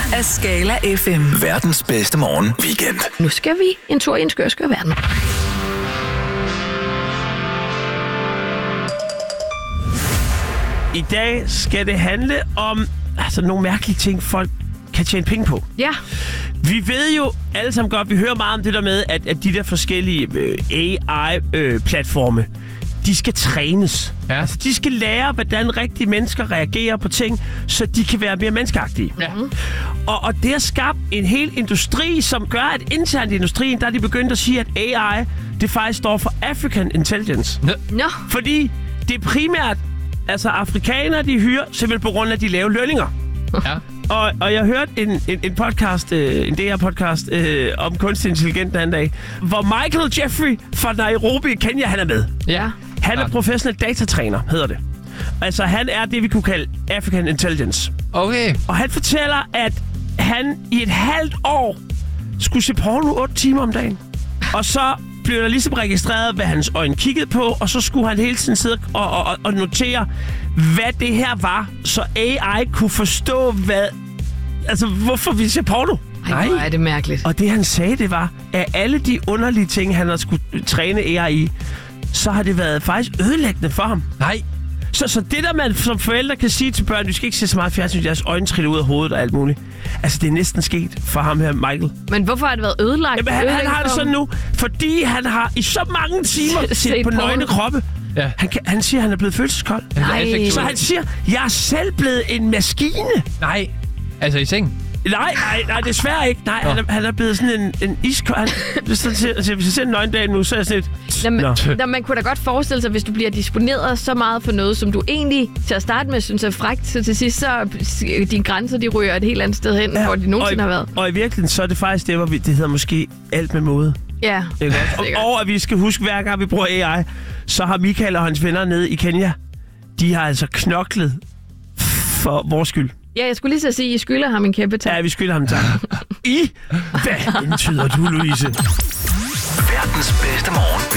af Skala FM. Verdens bedste morgen weekend. Nu skal vi en tur i en skør verden. I dag skal det handle om nogle mærkelige ting, folk kan tjene penge på. Ja. Vi ved jo alle sammen godt, vi hører meget om det der med, at de der forskellige AI-platforme, de skal trænes. Ja. Altså, de skal lære, hvordan rigtige mennesker reagerer på ting, så de kan være mere menneskeagtige. Ja. Og det har skabt en hel industri, som gør, at internt i industrien, der er de begyndt at sige, at AI, det faktisk står for African Intelligence. Nå. Fordi det er primært afrikanere, de hyrer, simpelthen på grund af de lave lønninger. Ja. Og jeg hørte en podcast, en DR-podcast om kunstig intelligens den anden dag, hvor Michael Jeffrey fra Nairobi, Kenya, han er med. Ja. Han er professionel datatræner, hedder det. Altså, han er det, vi kunne kalde African Intelligence. Okay. Og han fortæller, at han i et halvt år skulle se porno 8 timer om dagen. Og så blev der ligesom registreret, hvad hans øjne kiggede på, og så skulle han hele tiden sidde og notere, hvad det her var, så AI kunne forstå, hvorfor vi ser porno. Ej, hvor er det mærkeligt. Og det han sagde, det var, at alle de underlige ting, han har skulle træne AI i, så har det været faktisk ødelæggende for ham. Nej. Så det der, man som forældre kan sige til børn, du skal ikke se så meget fjernsyn, deres øjne triller ud af hovedet og alt muligt. Altså, det er næsten sket for ham her, Michael. Men hvorfor har det været ødelagt? Jamen, han har det sådan nu, fordi han har i så mange timer set på nøgne kroppe. Ja. Han siger, at han er blevet følelseskold. Nej. Så han siger, jeg er selv blevet en maskine. Nej. Altså i seng? Nej, desværre ikke. Nej, han er blevet sådan en iskold. Hvis jeg ser en nøgendag nu, så er jeg sådan et... Man kunne da godt forestille sig, hvis du bliver disponeret så meget for noget, som du egentlig til at starte med synes er frækt, så til sidst så dine grænser, de ryger et helt andet sted hen, hvor de nogensinde har været. Og i virkeligheden, så er det faktisk det, hvor det hedder måske alt med måde. Ja. Og at vi skal huske, hver gang vi bruger AI, så har Michael og hans venner nede i Kenya, de har altså knoklet for vores skyld. Ja, jeg skulle lige så sige, at I skylder ham en kæmpe tak. Ja, vi skylder ham tak. Hvad indtyder du, Louise? Verdens bedste morgen